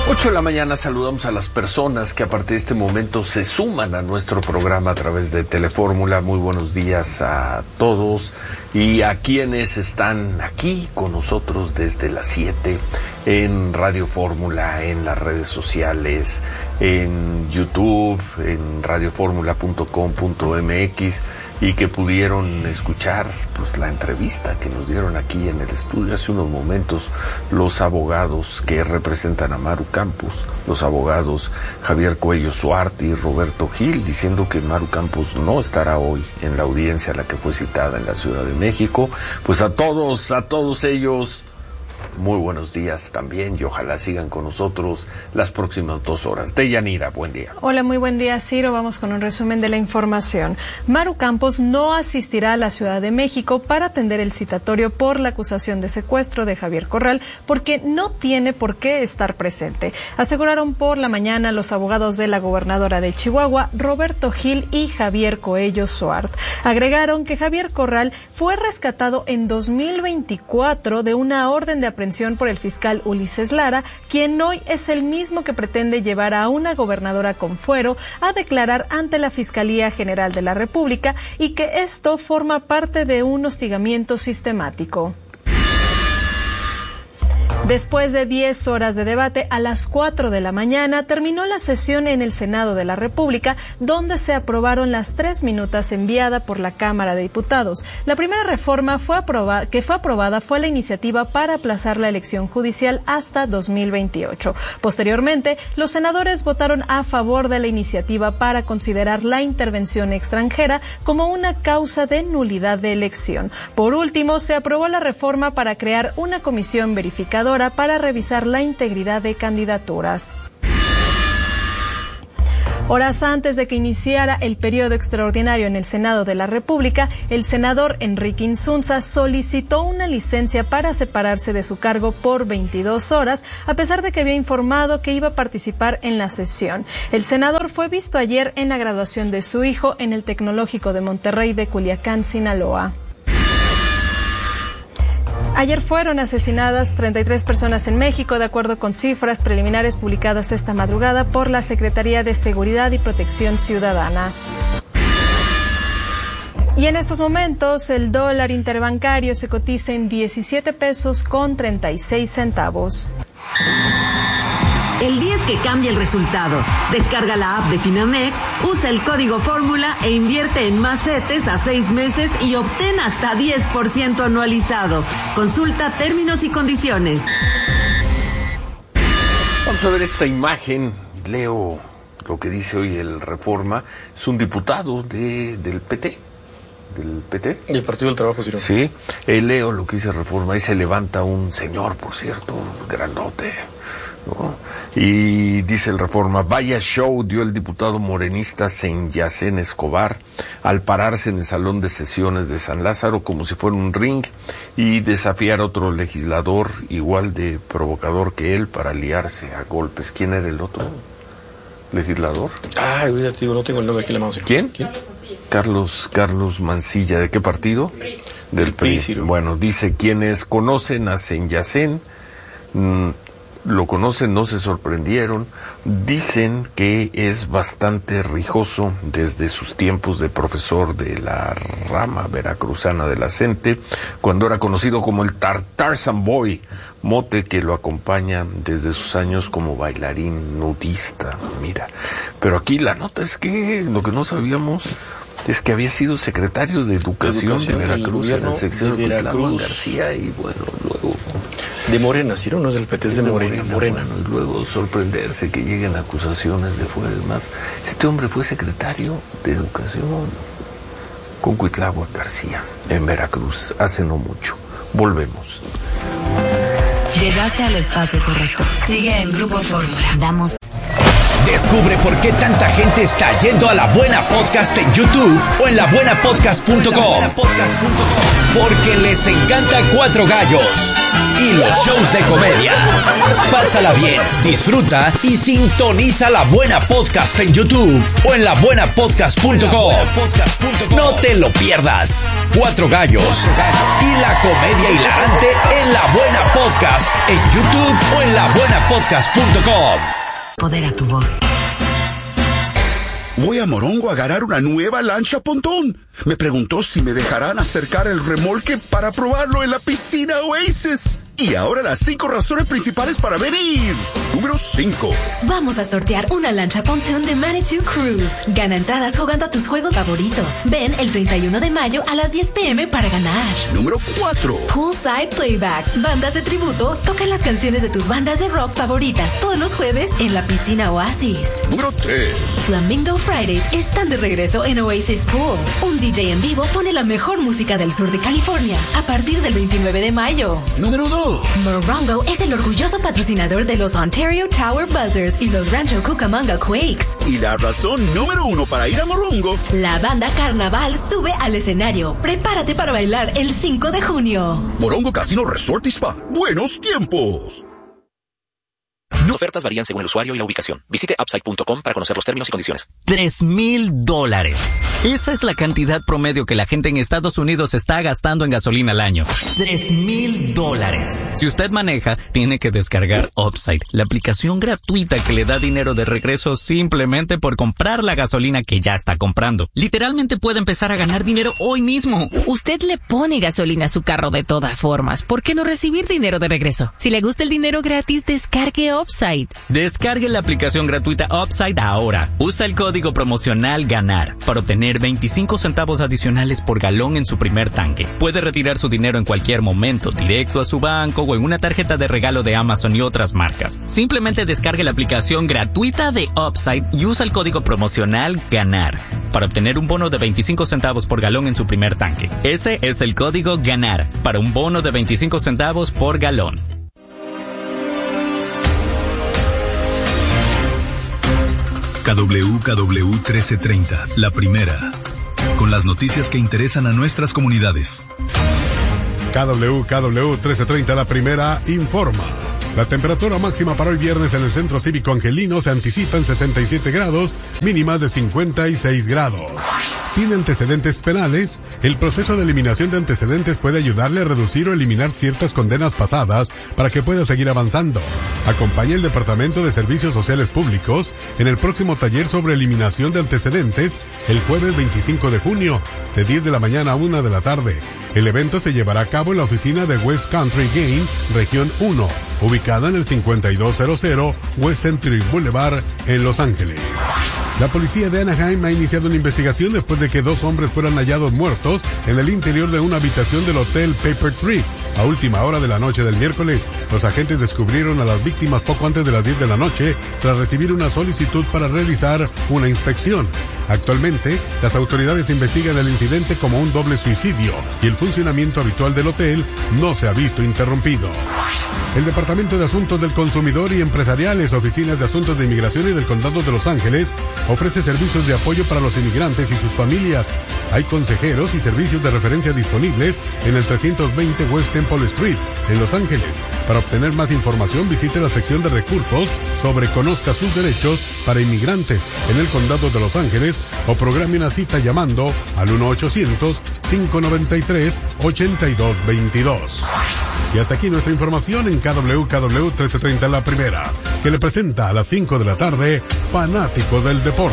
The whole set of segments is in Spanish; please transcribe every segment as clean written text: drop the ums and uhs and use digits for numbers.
8 de la mañana saludamos a las personas que a partir de este momento se suman a nuestro programa a través de Telefórmula. Muy buenos días a todos y a quienes están aquí con nosotros desde las 7 en Radio Fórmula, en las redes sociales, en YouTube, en radioformula.com.mx y que pudieron escuchar pues la entrevista que nos dieron aquí en el estudio hace unos momentos los abogados que representan a Maru Campos, los abogados Javier Cuello Suart y Roberto Gil, diciendo que Maru Campos no estará hoy en la audiencia a la que fue citada en la Ciudad de México. Pues a todos ellos, muy buenos días también y ojalá sigan con nosotros las próximas 2 horas. Deyanira, buen día. Hola, muy buen día, Ciro. Vamos con un resumen de la información. Maru Campos no asistirá a la Ciudad de México para atender el citatorio por la acusación de secuestro de Javier Corral porque no tiene por qué estar presente. Aseguraron por la mañana los abogados de la gobernadora de Chihuahua, Roberto Gil y Javier Cuello Suart. Agregaron que Javier Corral fue rescatado en 2024 de una orden de aprehensión por el fiscal Ulises Lara, quien hoy es el mismo que pretende llevar a una gobernadora con fuero a declarar ante la Fiscalía General de la República y que esto forma parte de un hostigamiento sistemático. Después de 10 horas de debate, a las 4 de la mañana terminó la sesión en el Senado de la República, donde se aprobaron las 3 minutas enviadas por la Cámara de Diputados. La primera reforma que fue aprobada fue la iniciativa para aplazar la elección judicial hasta 2028. Posteriormente, los senadores votaron a favor de la iniciativa para considerar la intervención extranjera como una causa de nulidad de elección. Por último, se aprobó la reforma para crear una comisión verificadora para revisar la integridad de candidaturas. Horas antes de que iniciara el periodo extraordinario en el Senado de la República, el senador Enrique Insunza solicitó una licencia para separarse de su cargo por 22 horas, a pesar de que había informado que iba a participar en la sesión. El senador fue visto ayer en la graduación de su hijo en el Tecnológico de Monterrey de Culiacán, Sinaloa. Ayer fueron asesinadas 33 personas en México, de acuerdo con cifras preliminares publicadas esta madrugada por la Secretaría de Seguridad y Protección Ciudadana. Y en estos momentos el dólar interbancario se cotiza en 17 pesos con 36 centavos. El 10 que cambia el resultado. Descarga la app de Finamex, usa el código Fórmula e invierte en más CETES a 6 meses y obtén hasta 10% anualizado. Consulta términos y condiciones. Vamos a ver esta imagen. Leo lo que dice hoy el Reforma. Es un diputado del PT. ¿Del PT? Del Partido del Trabajo, Ciro. Sí. Leo lo que dice Reforma. Ahí se levanta un señor, por cierto, grandote, ¿no? Y dice el Reforma: vaya show dio el diputado morenista Senyacén Escobar al pararse en el salón de sesiones de San Lázaro como si fuera un ring y desafiar a otro legislador igual de provocador que él para liarse a golpes. ¿Quién era el otro legislador? Ahorita te digo, no tengo el nombre aquí en la mano. ¿Quién? Carlos Mancilla. ¿De qué partido? Del PRI. Bueno, dice: quienes conocen a Senyacén lo conocen, no se sorprendieron. Dicen que es bastante rijoso desde sus tiempos de profesor de la rama veracruzana de la CENTE, cuando era conocido como el Tarzan Boy, mote que lo acompaña desde sus años como bailarín nudista. Mira, pero aquí la nota es que lo que no sabíamos es que había sido secretario de Educación de Veracruz en el sexenio de Veracruz García y bueno, luego de Morena, Ciro, no es del PT, es de Morena. Bueno, y luego sorprenderse que lleguen acusaciones de fuera. Más, este hombre fue secretario de Educación con Cuitláhuac García en Veracruz hace no mucho. Volvemos. Llegaste al espacio correcto. Sigue en Grupo Fórmula. Damos. Descubre por qué tanta gente está yendo a La Buena Podcast en YouTube o en labuenapodcast.com. Porque les encanta Cuatro Gallos y los shows de comedia. Pásala bien, disfruta y sintoniza La Buena Podcast en YouTube o en labuenapodcast.com. No te lo pierdas. Cuatro Gallos y la comedia hilarante en La Buena Podcast en YouTube o en labuenapodcast.com. Podera tu voz. Voy a Morongo a agarrar una nueva lancha pontón. Me preguntó si me dejarán acercar el remolque para probarlo en la piscina Oasis. Y ahora las 5 razones principales para venir. Número 5. Vamos a sortear una lancha pontón de Manitou Cruise. Gana entradas jugando a tus juegos favoritos. Ven el 31 de mayo a las 10 p.m. para ganar. Número 4. Poolside Playback. Bandas de tributo tocan las canciones de tus bandas de rock favoritas todos los jueves en la piscina Oasis. Número 3. Flamingo Fridays están de regreso en Oasis Pool. Un DJ en vivo pone la mejor música del sur de California a partir del 29 de mayo. Número 2. Morongo es el orgulloso patrocinador de los Ontario Tower Buzzers y los Rancho Cucamonga Quakes. Y la razón número 1 para ir a Morongo. La banda Carnaval sube al escenario. Prepárate para bailar el 5 de junio. Morongo Casino Resort y Spa. ¡Buenos tiempos! Ofertas varían según el usuario y la ubicación. Visite upside.com para conocer los términos y condiciones. $3,000. Esa es la cantidad promedio que la gente en Estados Unidos está gastando en gasolina al año. $3,000. Si usted maneja, tiene que descargar Upside, la aplicación gratuita que le da dinero de regreso simplemente por comprar la gasolina que ya está comprando. Literalmente puede empezar a ganar dinero hoy mismo. Usted le pone gasolina a su carro de todas formas. ¿Por qué no recibir dinero de regreso? Si le gusta el dinero gratis, descargue Upside. Descargue la aplicación gratuita Upside ahora. Usa el código promocional GANAR para obtener 25 centavos adicionales por galón en su primer tanque. Puede retirar su dinero en cualquier momento, directo a su banco o en una tarjeta de regalo de Amazon y otras marcas. Simplemente descargue la aplicación gratuita de Upside y usa el código promocional GANAR para obtener un bono de 25 centavos por galón en su primer tanque. Ese es el código GANAR para un bono de 25 centavos por galón. KWKW 1330, la primera, con las noticias que interesan a nuestras comunidades. KWKW 1330, la primera, informa. La temperatura máxima para hoy viernes en el Centro Cívico Angelino se anticipa en 67 grados, mínimas de 56 grados. ¿Tiene antecedentes penales? El proceso de eliminación de antecedentes puede ayudarle a reducir o eliminar ciertas condenas pasadas para que pueda seguir avanzando. Acompañe el Departamento de Servicios Sociales Públicos en el próximo taller sobre eliminación de antecedentes el jueves 25 de junio, de 10 de la mañana a 1 de la tarde. El evento se llevará a cabo en la oficina de West Country Game, Región 1, ubicada en el 5200 West Century Boulevard en Los Ángeles. La policía de Anaheim ha iniciado una investigación después de que 2 hombres fueran hallados muertos en el interior de una habitación del Hotel Paper Tree. A última hora de la noche del miércoles, los agentes descubrieron a las víctimas poco antes de las 10 de la noche tras recibir una solicitud para realizar una inspección. Actualmente, las autoridades investigan el incidente como un doble suicidio y el funcionamiento habitual del hotel no se ha visto interrumpido. El Departamento de Asuntos del Consumidor y Empresariales, Oficinas de Asuntos de Inmigración y del Condado de Los Ángeles, ofrece servicios de apoyo para los inmigrantes y sus familias. Hay consejeros y servicios de referencia disponibles en el 320 West Temple Street, en Los Ángeles. Para obtener más información, visite la sección de recursos sobre Conozca sus derechos para inmigrantes en el Condado de Los Ángeles o programe una cita llamando al 1-800-593-8222. Y hasta aquí nuestra información en KWKW 1330 La Primera, que le presenta a las 5 de la tarde Fanático del Deporte.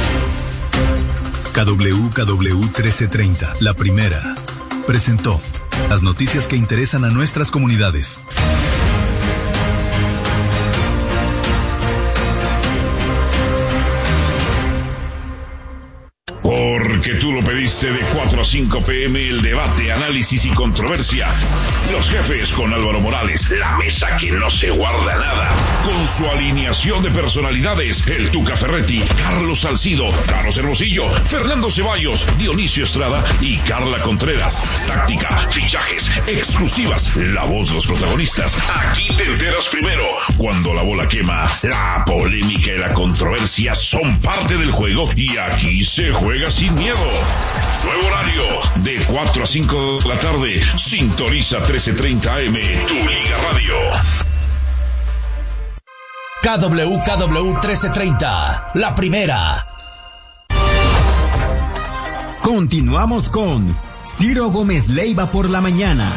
KWKW 1330 La Primera presentó las noticias que interesan a nuestras comunidades. Porque tú lo pediste, de 4 a 5 p.m. el debate, análisis y controversia. Los jefes con Álvaro Morales, la mesa que no se guarda nada. Con su alineación de personalidades, el Tuca Ferretti, Carlos Salcido, Carlos Hermosillo, Fernando Ceballos, Dionisio Estrada y Carla Contreras. Táctica, fichajes, exclusivas, la voz de los protagonistas. Aquí te enteras primero. Cuando la bola quema, la polémica y la controversia son parte del juego y aquí se juega sin miedo. Nuevo horario, de 4 a 5 de la tarde. Sintoniza 1330 AM, tu Liga Radio. KWKW 1330, la primera. Continuamos con Ciro Gómez Leiva por la mañana.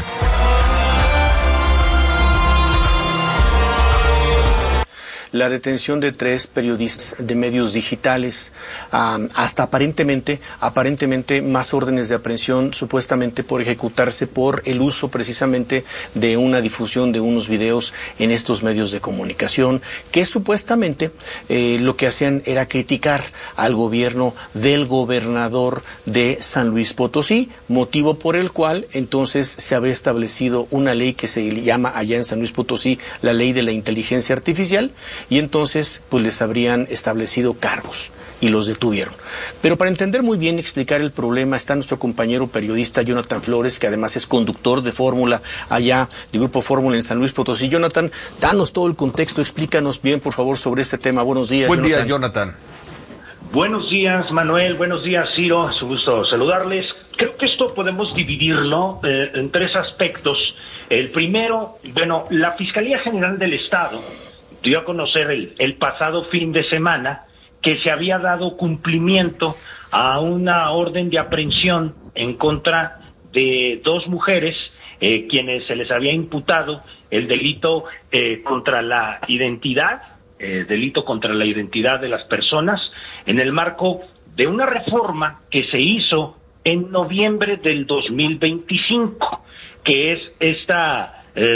La detención de 3 periodistas de medios digitales, hasta aparentemente más órdenes de aprehensión, supuestamente por ejecutarse por el uso precisamente de una difusión de unos videos en estos medios de comunicación, que supuestamente lo que hacían era criticar al gobierno del gobernador de San Luis Potosí, motivo por el cual entonces se había establecido una ley que se llama allá en San Luis Potosí la ley de la inteligencia artificial, y entonces pues les habrían establecido cargos y los detuvieron. Pero para entender muy bien y explicar el problema está nuestro compañero periodista Jonathan Flores, que además es conductor de Fórmula allá, de Grupo Fórmula en San Luis Potosí. Jonathan, danos todo el contexto, explícanos bien por favor sobre este tema. Buenos días. Buen día, Jonathan. Buenos días, Manuel. Buenos días, Ciro. Es un gusto saludarles. Creo que esto podemos dividirlo en 3 aspectos. El primero, la Fiscalía General del Estado dio a conocer el pasado fin de semana que se había dado cumplimiento a una orden de aprehensión en contra de 2 mujeres, quienes se les había imputado el delito contra la identidad, de las personas, en el marco de una reforma que se hizo en noviembre del 2025, que es esta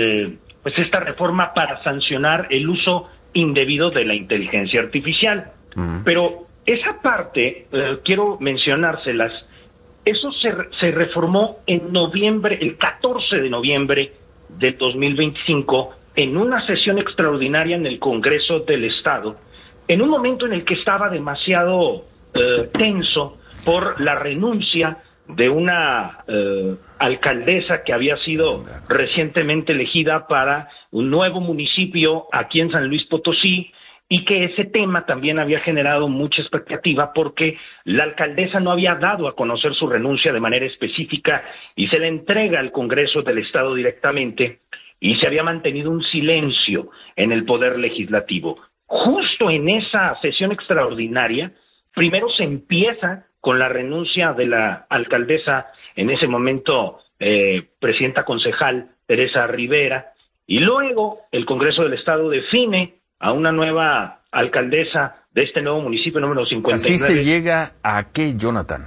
reforma para sancionar el uso indebido de la inteligencia artificial. Pero esa parte, quiero mencionárselas, eso se reformó en noviembre, el 14 de noviembre del 2025, en una sesión extraordinaria en el Congreso del Estado, en un momento en el que estaba demasiado tenso por la renuncia de una alcaldesa que había sido recientemente elegida para un nuevo municipio aquí en San Luis Potosí, y que ese tema también había generado mucha expectativa porque la alcaldesa no había dado a conocer su renuncia de manera específica y se le entrega al Congreso del Estado directamente, y se había mantenido un silencio en el Poder Legislativo. Justo en esa sesión extraordinaria, primero se empieza con la renuncia de la alcaldesa, en ese momento presidenta concejal Teresa Rivera, y luego el Congreso del Estado define a una nueva alcaldesa de este nuevo municipio número 59. ¿Así se llega a qué, Jonathan?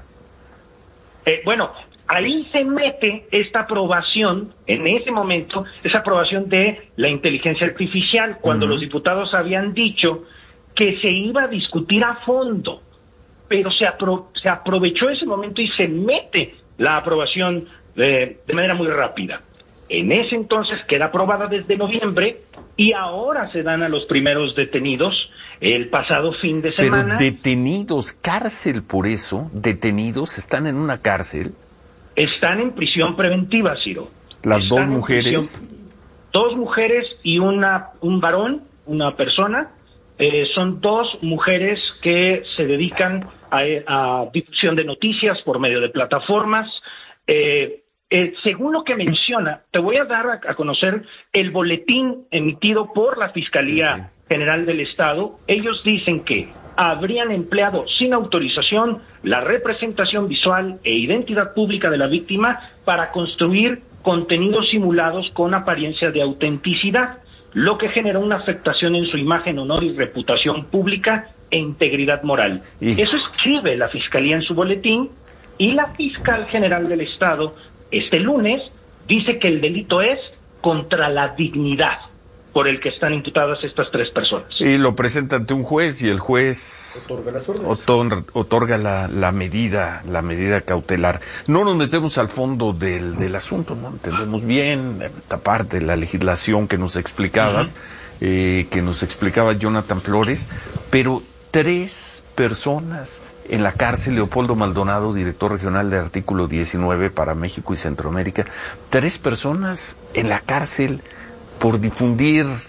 Ahí se mete esta aprobación, en ese momento, esa aprobación de la inteligencia artificial, cuando los diputados habían dicho que se iba a discutir a fondo, pero se aprovechó ese momento y se mete la aprobación de manera muy rápida. En ese entonces queda aprobada desde noviembre y ahora se dan a los primeros detenidos el pasado fin de semana. Pero detenidos, cárcel por eso, detenidos, están en una cárcel. Están en prisión preventiva, Ciro. Las 2 mujeres. 2 mujeres y un varón, una persona. Son 2 mujeres que se dedican a difusión de noticias por medio de plataformas. Según lo que menciona, te voy a dar a conocer el boletín emitido por la Fiscalía General del Estado. Ellos dicen que habrían empleado sin autorización la representación visual e identidad pública de la víctima para construir contenidos simulados con apariencia de autenticidad, lo que generó una afectación en su imagen, honor y reputación pública e integridad moral. Eso escribe la Fiscalía en su boletín, y la Fiscal General del Estado este lunes dice que el delito es contra la dignidad por el que están imputadas estas 3 personas. Y lo presenta ante un juez y el juez otorga la medida cautelar. No nos metemos al fondo del asunto, ¿no? Entendemos bien esta parte de la legislación que nos explicabas, que nos explicaba Jonathan Flores, pero 3 personas en la cárcel. Leopoldo Maldonado, director regional de Artículo 19 para México y Centroamérica. 3 personas en la cárcel por difundir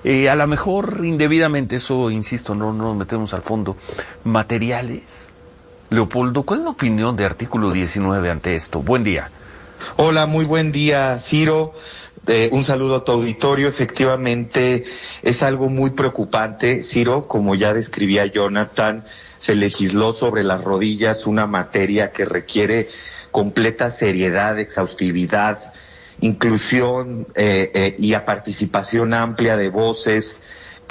A lo mejor indebidamente, eso insisto, no nos metemos al fondo. Materiales. Leopoldo, ¿cuál es la opinión de Artículo 19 ante esto? Buen día. Hola, muy buen día, Ciro. Un saludo a tu auditorio. Efectivamente, es algo muy preocupante, Ciro. Como ya describía Jonathan, se legisló sobre las rodillas una materia que requiere completa seriedad, exhaustividad, inclusión y a participación amplia de voces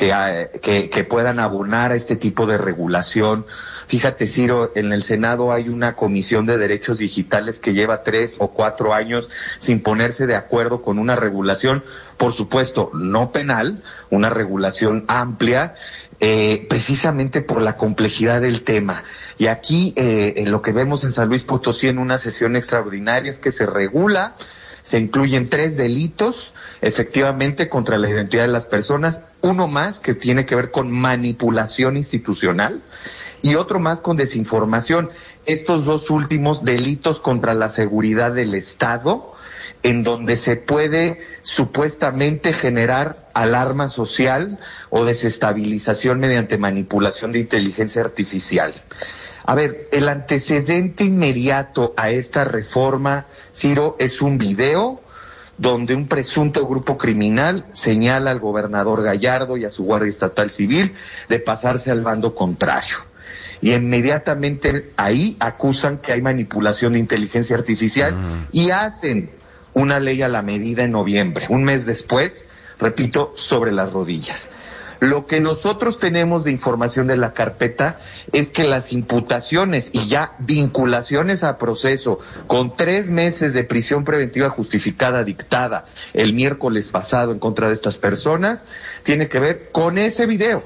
que puedan abonar a este tipo de regulación. Fíjate, Ciro, en el Senado hay una comisión de derechos digitales que lleva 3 o 4 años sin ponerse de acuerdo con una regulación, por supuesto, no penal, una regulación amplia, precisamente por la complejidad del tema. Y aquí lo que vemos en San Luis Potosí en una sesión extraordinaria es que se regula. Se incluyen 3 delitos, efectivamente, contra la identidad de las personas, uno más que tiene que ver con manipulación institucional y otro más con desinformación. Estos 2 últimos delitos contra la seguridad del Estado, en donde se puede supuestamente generar alarma social o desestabilización mediante manipulación de inteligencia artificial. A ver, el antecedente inmediato a esta reforma, Ciro, es un video donde un presunto grupo criminal señala al gobernador Gallardo y a su Guardia Estatal Civil de pasarse al bando contrario. Y inmediatamente ahí acusan que hay manipulación de inteligencia artificial y hacen una ley a la medida en noviembre, un mes después, repito, sobre las rodillas. Lo que nosotros tenemos de información de la carpeta es que las imputaciones y ya vinculaciones a proceso con 3 meses de prisión preventiva justificada dictada el miércoles pasado en contra de estas personas tiene que ver con ese video.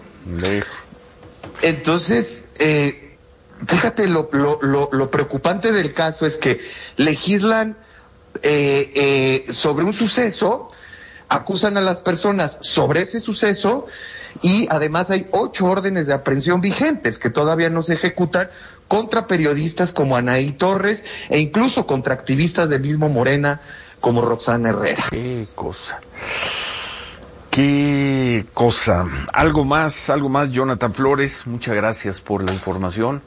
Entonces, fíjate, lo preocupante del caso es que legislan sobre un suceso, acusan a las personas sobre ese suceso y además hay 8 órdenes de aprehensión vigentes que todavía no se ejecutan contra periodistas como Anaí Torres e incluso contra activistas del mismo Morena como Roxana Herrera. Qué cosa. Algo más, Jonathan Flores, muchas gracias por la información.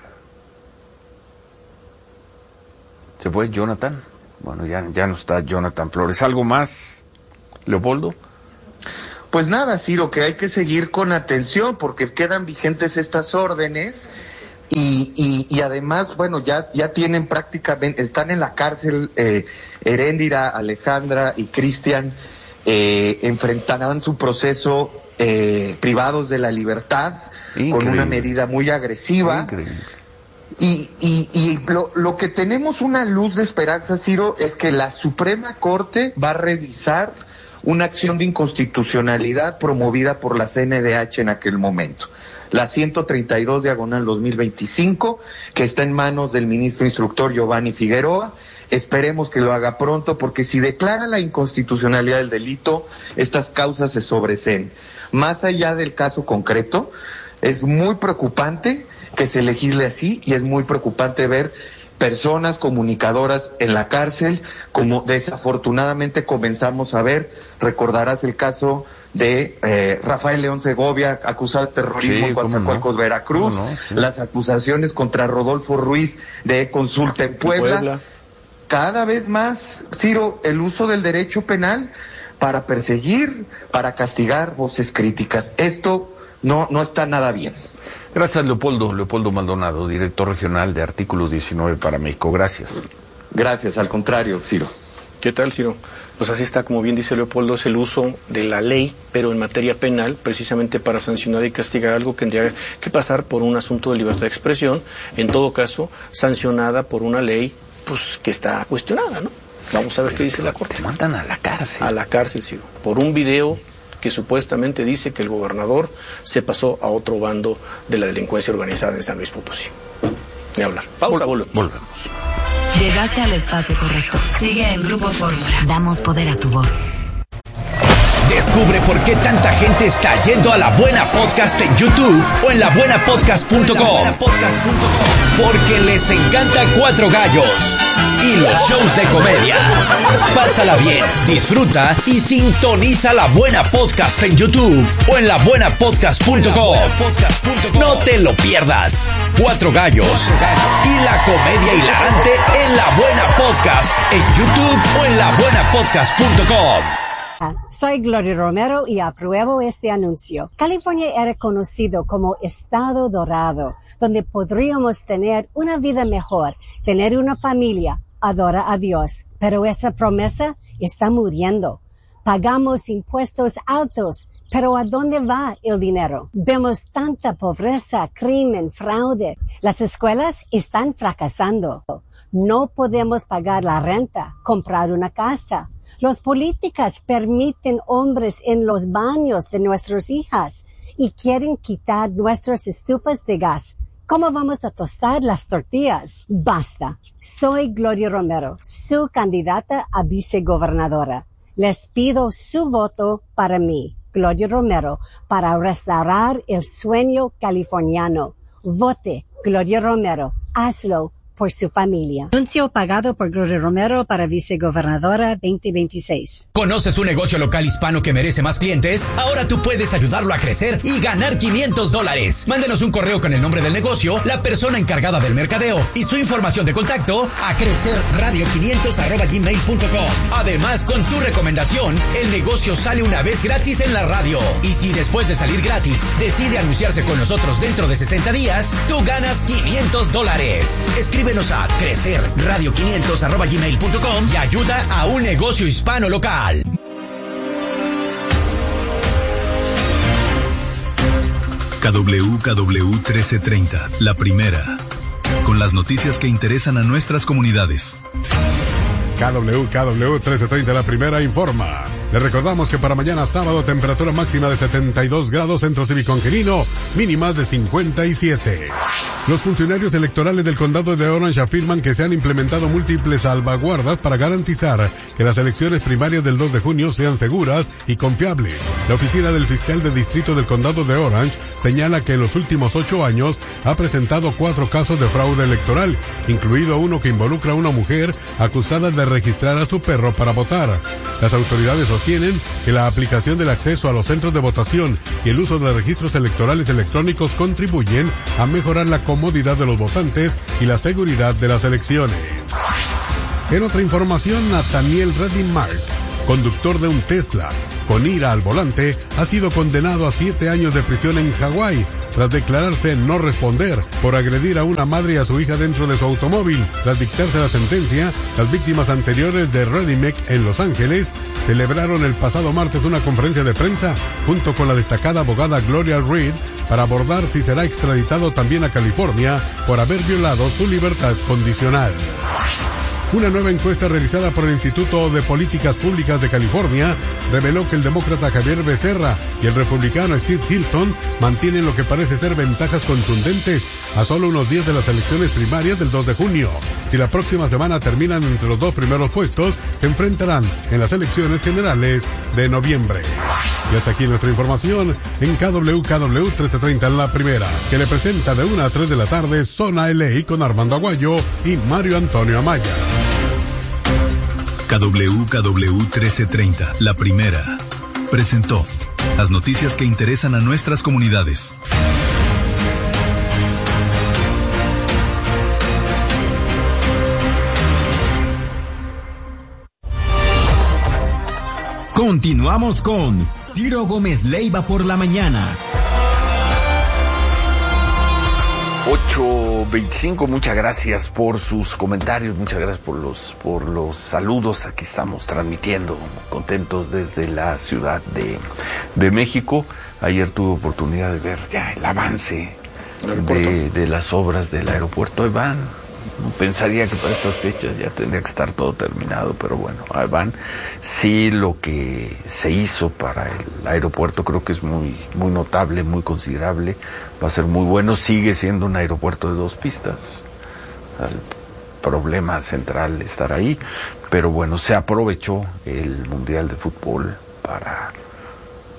¿Se fue Jonathan? Bueno, ya no está Jonathan Flores. ¿Algo más, Leopoldo? Pues nada, Ciro, que hay que seguir con atención porque quedan vigentes estas órdenes y además, bueno, ya tienen prácticamente, están en la cárcel Heréndira, Alejandra y Cristian, enfrentarán su proceso privados de la libertad. Increíble. Con una medida muy agresiva. Increíble. Y lo que tenemos una luz de esperanza, Ciro, es que la Suprema Corte va a revisar una acción de inconstitucionalidad promovida por la CNDH en aquel momento, la 132/2025, que está en manos del ministro instructor Giovanni Figueroa. Esperemos que lo haga pronto, porque si declara la inconstitucionalidad del delito, estas causas se sobreseen. Más allá del caso concreto, es muy preocupante que se legisle así y es muy preocupante ver personas comunicadoras en la cárcel, como desafortunadamente comenzamos a ver. Recordarás el caso de Rafael León Segovia, acusado de terrorismo en Coatzacoalcos, Veracruz, las acusaciones contra Rodolfo Ruiz de Consulta en Puebla. Cada vez más, Ciro, el uso del derecho penal para perseguir, para castigar voces críticas. Esto no está nada bien. Gracias, Leopoldo Maldonado, director regional de Artículo 19 para México. Gracias. Gracias, al contrario, Ciro. ¿Qué tal, Ciro? Pues así está, como bien dice Leopoldo, es el uso de la ley, pero en materia penal, precisamente para sancionar y castigar algo que tendría que pasar por un asunto de libertad de expresión, en todo caso, sancionada por una ley pues que está cuestionada, ¿no? Vamos a ver qué dice la Corte. Te mandan a la cárcel. A la cárcel, Ciro, por un video que supuestamente dice que el gobernador se pasó a otro bando de la delincuencia organizada en San Luis Potosí. Ni hablar. Pausa, volvemos. Llegaste al espacio correcto. Sigue en Grupo Fórmula. Damos poder a tu voz. Descubre por qué tanta gente está yendo a La Buena Podcast en YouTube o en labuenapodcast.com. Porque les encanta Cuatro Gallos y los shows de comedia. Pásala bien, disfruta y sintoniza La Buena Podcast en YouTube o en labuenapodcast.com. No te lo pierdas. Cuatro Gallos y la comedia hilarante en La Buena Podcast en YouTube o en labuenapodcast.com. Soy Gloria Romero y apruebo este anuncio. California era conocido como Estado Dorado, donde podríamos tener una vida mejor, tener una familia, adorar a Dios. Pero esta promesa está muriendo. Pagamos impuestos altos, pero ¿a dónde va el dinero? Vemos tanta pobreza, crimen, fraude. Las escuelas están fracasando. No podemos pagar la renta, comprar una casa. Los políticos permiten hombres en los baños de nuestras hijas y quieren quitar nuestras estufas de gas. ¿Cómo vamos a tostar las tortillas? Basta. Soy Gloria Romero, su candidata a vicegobernadora. Les pido su voto para mí, Gloria Romero, para restaurar el sueño californiano. Vote, Gloria Romero. Hazlo por su familia. Anuncio pagado por Gloria Romero para vicegobernadora 2026. ¿Conoces un negocio local hispano que merece más clientes? Ahora tú puedes ayudarlo a crecer y ganar $500. Mándenos un correo con el nombre del negocio, la persona encargada del mercadeo y su información de contacto a crecerradio500@gmail.com. Además, con tu recomendación, el negocio sale una vez gratis en la radio. Y si después de salir gratis decide anunciarse con nosotros dentro de 60 días, tú ganas $500. Escríbenos a crecerradio500@gmail.com y ayuda a un negocio hispano local. KWKW 1330, la primera, con las noticias que interesan a nuestras comunidades. KWKW 1330, la primera, informa. Les recordamos que para mañana sábado, temperatura máxima de 72 grados, Centro Cívico Angelino, mínimas de 57. Los funcionarios electorales del condado de Orange afirman que se han implementado múltiples salvaguardas para garantizar que las elecciones primarias del 2 de junio sean seguras y confiables. La oficina del fiscal de distrito del condado de Orange señala que en los últimos 8 años ha presentado 4 casos de fraude electoral, incluido uno que involucra a una mujer acusada de registrar a su perro para votar. Las autoridades sostienen que la aplicación del acceso a los centros de votación y el uso de registros electorales electrónicos contribuyen a mejorar la comodidad de los votantes y la seguridad de las elecciones. En otra información, Nathaniel Redding Mark, conductor de un Tesla con ira al volante, ha sido condenado a 7 años de prisión en Hawái tras declararse no responder por agredir a una madre y a su hija dentro de su automóvil. Tras dictarse la sentencia, las víctimas anteriores de Redimek en Los Ángeles celebraron el pasado martes una conferencia de prensa junto con la destacada abogada Gloria Reed para abordar si será extraditado también a California por haber violado su libertad condicional. Una nueva encuesta realizada por el Instituto de Políticas Públicas de California reveló que el demócrata Javier Becerra y el republicano Steve Hilton mantienen lo que parece ser ventajas contundentes a solo unos días de las elecciones primarias del 2 de junio. Si la próxima semana terminan entre los 2 primeros puestos, se enfrentarán en las elecciones generales de noviembre. Y hasta aquí nuestra información en KWKW 1330 en la primera, que le presenta de 1 a 3 de la tarde Zona LA con Armando Aguayo y Mario Antonio Amaya. KWKW 1330, la primera, presentó las noticias que interesan a nuestras comunidades. Continuamos con Ciro Gómez Leiva por la mañana. 8:25, muchas gracias por sus comentarios, muchas gracias por los saludos. Aquí estamos transmitiendo, contentos desde la Ciudad de México. Ayer tuve oportunidad de ver ya el avance de las obras del aeropuerto. Ahí van. Pensaría que para estas fechas ya tendría que estar todo terminado, pero bueno, ahí van. Sí, lo que se hizo para el aeropuerto creo que es muy notable, muy considerable. Va a ser muy bueno. Sigue siendo un aeropuerto de 2 pistas. El problema central estar ahí, pero bueno, se aprovechó el Mundial de Fútbol para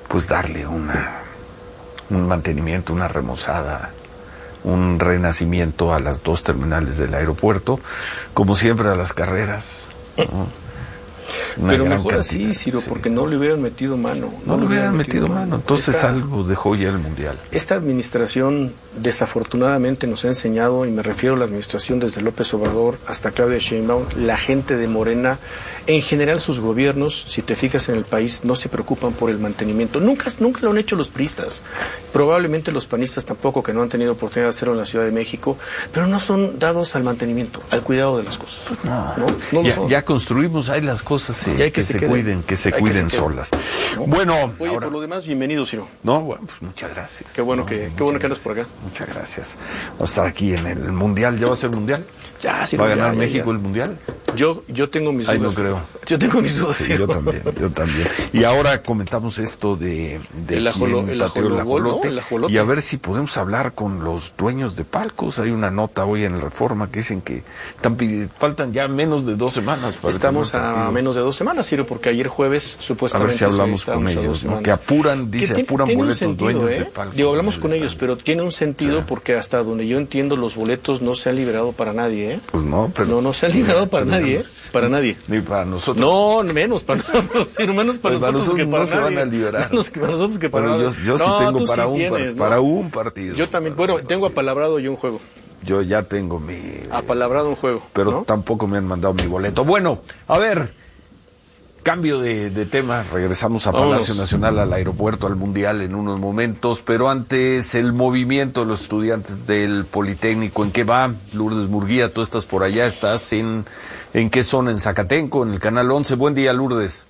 pues darle un mantenimiento, una remozada, un renacimiento a las 2 terminales del aeropuerto, como siempre a las carreras, ¿no? Pero mejor así, Ciro, porque no le hubieran metido mano. No le hubieran metido mano. Entonces algo dejó ya el Mundial. Esta administración desafortunadamente nos ha enseñado, y me refiero a la administración desde López Obrador hasta Claudia Sheinbaum, la gente de Morena, en general sus gobiernos, si te fijas en el país, no se preocupan por el mantenimiento. Nunca lo han hecho los priistas. Probablemente los panistas tampoco, que no han tenido oportunidad de hacerlo en la Ciudad de México, pero no son dados al mantenimiento, al cuidado de las cosas. Pues ya construimos, hay las cosas que se cuiden solas. ¿No? Bueno, oye, ahora, por lo demás, bienvenido, Ciro. No, bueno, pues muchas gracias. Qué bueno que andas por acá. Muchas gracias. Vamos a estar aquí en el Mundial. ¿Ya va a ser Mundial? Ya, sí. ¿Va a ganar México el Mundial? Yo tengo mis dudas. No creo. Yo tengo mis dudas. Sí, yo también. Y ahora comentamos esto de el ajolote, ¿no? Y a ver si podemos hablar con los dueños de palcos. Hay una nota hoy en el Reforma que dicen que faltan ya menos de 2 semanas. Estamos a menos de 2 semanas, Ciro, porque ayer jueves supuestamente... A ver si hablamos con ellos, ¿no? Que apuran boletos sentido, dueños de palcos. Hablamos con ellos, pero tiene un sentido porque hasta donde yo entiendo los boletos no se han liberado para nadie, ¿eh? Pues no, pero... No se han liberado para nadie, ¿eh? Para nadie. Ni para nosotros. No, menos para nosotros, Ciro, menos para nosotros que para no nadie. Se van a liberar. Menos que para nosotros que para nadie. Yo sí tengo para un partido. Yo también, bueno, tengo apalabrado yo un juego. Yo ya tengo mi... apalabrado un juego. Pero ¿no? tampoco me han mandado mi boleto. Bueno, a ver, cambio de tema. Regresamos a Palacio Nacional, al aeropuerto, al Mundial en unos momentos. Pero antes, el movimiento de los estudiantes del Politécnico. ¿En qué va? Lourdes Murguía, tú estás por allá. ¿Estás en qué zona? ¿En Zacatenco? ¿En el Canal 11? Buen día, Lourdes.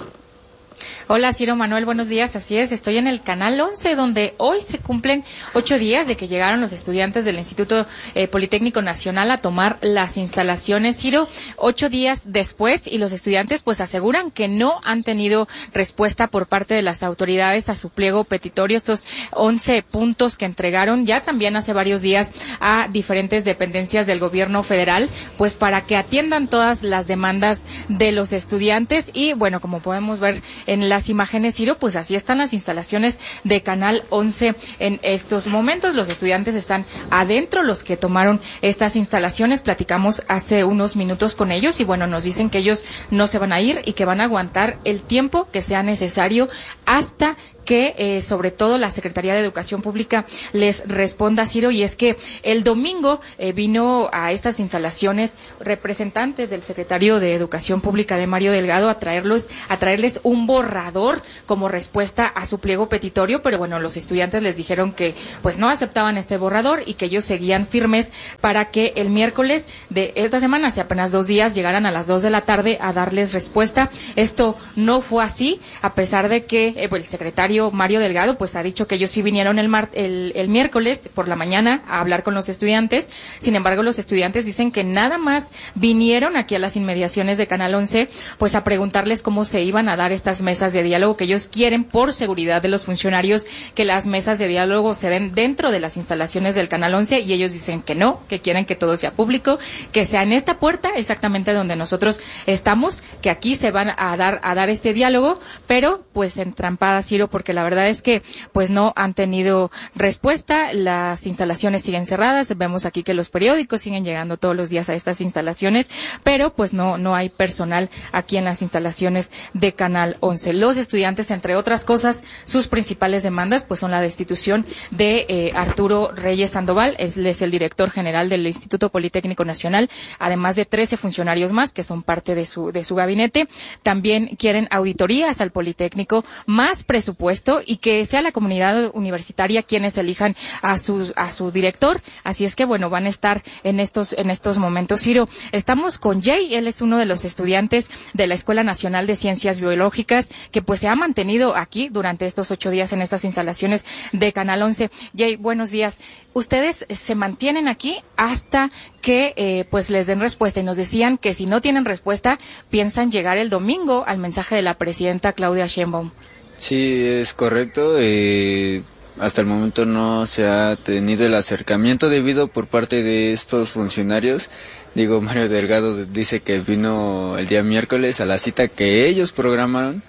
Hola, Ciro Manuel, buenos días. Así es, estoy en el Canal 11, donde hoy se cumplen 8 días de que llegaron los estudiantes del Instituto Politécnico Nacional a tomar las instalaciones. Ciro, 8 días después, y los estudiantes pues aseguran que no han tenido respuesta por parte de las autoridades a su pliego petitorio, estos 11 puntos que entregaron ya también hace varios días a diferentes dependencias del gobierno federal, pues para que atiendan todas las demandas de los estudiantes. Y bueno, como podemos ver en las imágenes, Ciro, pues así están las instalaciones de Canal 11 en estos momentos. Los estudiantes están adentro, los que tomaron estas instalaciones. Platicamos hace unos minutos con ellos y bueno, nos dicen que ellos no se van a ir y que van a aguantar el tiempo que sea necesario hasta que sobre todo la Secretaría de Educación Pública les responda, Ciro, y es que el domingo vino a estas instalaciones representantes del secretario de Educación Pública de Mario Delgado a traerles un borrador como respuesta a su pliego petitorio, pero bueno, los estudiantes les dijeron que pues no aceptaban este borrador y que ellos seguían firmes para que el miércoles de esta semana, hace apenas 2 días, llegaran a las 2 de la tarde a darles respuesta. Esto no fue así, a pesar de que el secretario Mario Delgado pues ha dicho que ellos sí vinieron el miércoles por la mañana a hablar con los estudiantes. Sin embargo, los estudiantes dicen que nada más vinieron aquí a las inmediaciones de Canal 11 pues a preguntarles cómo se iban a dar estas mesas de diálogo, que ellos quieren por seguridad de los funcionarios que las mesas de diálogo se den dentro de las instalaciones del Canal 11, y ellos dicen que no, que quieren que todo sea público, que sea en esta puerta exactamente donde nosotros estamos, que aquí se van a dar este diálogo, pero pues entrampada, Ciro, porque la verdad es que pues no han tenido respuesta. Las instalaciones siguen cerradas, vemos aquí que los periódicos siguen llegando todos los días a estas instalaciones, pero pues no hay personal aquí en las instalaciones de Canal 11. Los estudiantes, entre otras cosas, sus principales demandas pues son la destitución de Arturo Reyes Sandoval, él es el director general del Instituto Politécnico Nacional, además de 13 funcionarios más que son parte de su gabinete. También quieren auditorías al Politécnico, más presupuesto y que sea la comunidad universitaria quienes elijan a su director. Así es que bueno, van a estar en estos momentos. Ciro, estamos con Jay, él es uno de los estudiantes de la Escuela Nacional de Ciencias Biológicas que pues se ha mantenido aquí durante estos 8 días en estas instalaciones de Canal 11. Jay, buenos días. Ustedes se mantienen aquí hasta que pues les den respuesta, y nos decían que si no tienen respuesta piensan llegar el domingo al mensaje de la presidenta Claudia Sheinbaum. Sí, es correcto. Hasta el momento no se ha tenido el acercamiento debido por parte de estos funcionarios. Mario Delgado dice que vino el día miércoles a la cita que ellos programaron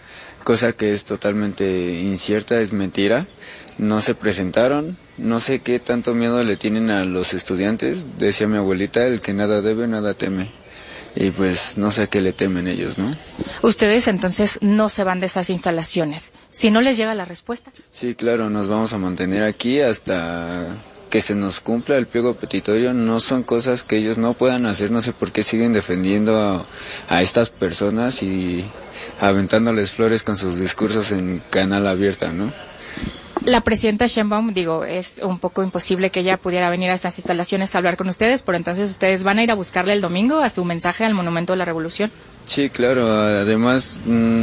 cosa que es totalmente incierta, es mentira. No se presentaron, no sé qué tanto miedo le tienen a los estudiantes. Decía mi abuelita, el que nada debe, nada teme. Y pues no sé a qué le temen ellos, ¿no? Ustedes entonces no se van de esas instalaciones. Si no les llega la respuesta. Sí, claro, nos vamos a mantener aquí hasta que se nos cumpla el pliego petitorio. No son cosas que ellos no puedan hacer, no sé por qué siguen defendiendo a estas personas y aventándoles flores con sus discursos en canal abierta, ¿no? La presidenta Sheinbaum, es un poco imposible que ella pudiera venir a estas instalaciones a hablar con ustedes, pero entonces ustedes van a ir a buscarle el domingo a su mensaje al Monumento de la Revolución. Sí, claro, además,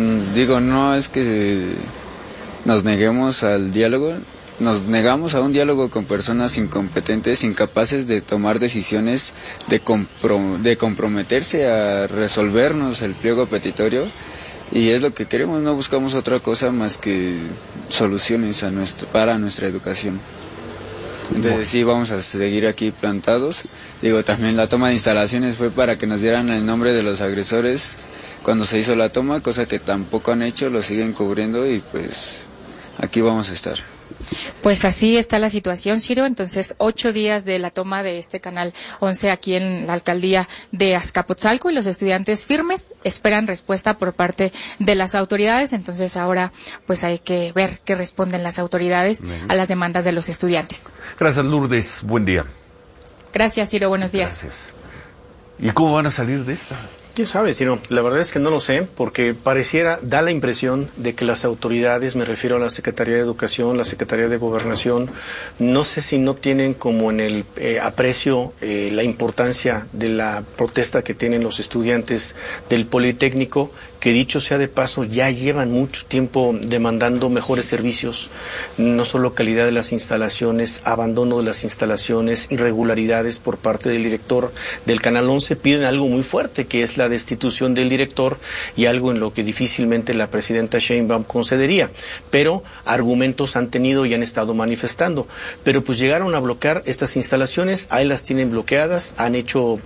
no es que nos neguemos al diálogo, nos negamos a un diálogo con personas incompetentes, incapaces de tomar decisiones, de comprometerse a resolvernos el pliego petitorio. Y es lo que queremos, no buscamos otra cosa más que soluciones para nuestra educación. Entonces sí, vamos a seguir aquí plantados. También la toma de instalaciones fue para que nos dieran el nombre de los agresores cuando se hizo la toma, cosa que tampoco han hecho, lo siguen cubriendo y pues aquí vamos a estar. Pues así está la situación, Ciro. Entonces, 8 días de la toma de este canal 11 aquí en la alcaldía de Azcapotzalco y los estudiantes firmes esperan respuesta por parte de las autoridades. Entonces, ahora pues hay que ver qué responden las autoridades a las demandas de los estudiantes. Gracias, Lourdes. Buen día. Gracias, Ciro. Buenos días. Gracias. ¿Y cómo van a salir de esta? ¿Quién sabe, Ciro? La verdad es que no lo sé, porque da la impresión de que las autoridades, me refiero a la Secretaría de Educación, la Secretaría de Gobernación, no sé si no tienen como en el aprecio la importancia de la protesta que tienen los estudiantes del Politécnico, que dicho sea de paso, ya llevan mucho tiempo demandando mejores servicios, no solo calidad de las instalaciones, abandono de las instalaciones, irregularidades por parte del director del Canal 11, piden algo muy fuerte, que es la destitución del director, y algo en lo que difícilmente la presidenta Sheinbaum concedería, pero argumentos han tenido y han estado manifestando, pero pues llegaron a bloquear estas instalaciones, ahí las tienen bloqueadas, han hecho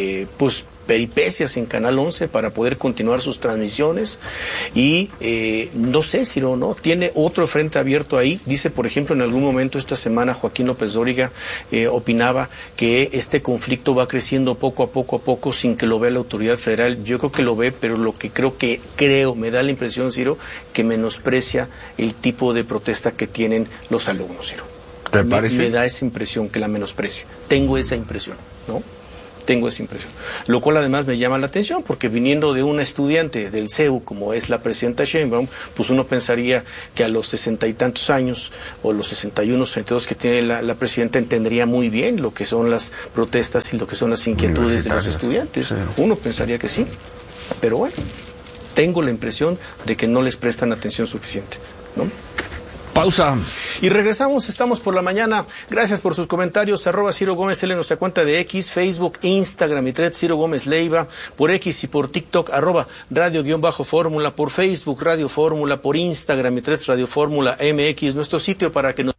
peripecias en Canal 11 para poder continuar sus transmisiones y no sé si no tiene otro frente abierto ahí. Dice, por ejemplo, en algún momento esta semana Joaquín López Dóriga opinaba que este conflicto va creciendo poco a poco sin que lo vea la autoridad federal. Yo creo que lo ve, pero lo que creo, me da la impresión, Ciro, que menosprecia el tipo de protesta que tienen los alumnos, Ciro. ¿Te parece? Me da esa impresión que la menosprecia. Tengo esa impresión, ¿no? Tengo esa impresión. Lo cual además me llama la atención, porque viniendo de una estudiante del CEU, como es la presidenta Sheinbaum, pues uno pensaría que a los 60 y tantos años, o los 61, 62 que tiene la presidenta, entendería muy bien lo que son las protestas y lo que son las inquietudes de los estudiantes. Sí. Uno pensaría que sí, pero bueno, tengo la impresión de que no les prestan atención suficiente, ¿no? Pausa. Y regresamos, estamos por la mañana. Gracias por sus comentarios. @Ciro Gómez L, nuestra cuenta de X, Facebook, Instagram y Thread, Ciro Gómez Leiva, por X y por TikTok, @radio_fórmula, por Facebook, Radio Fórmula, por Instagram y Thread, Radio Fórmula MX, nuestro sitio para que nos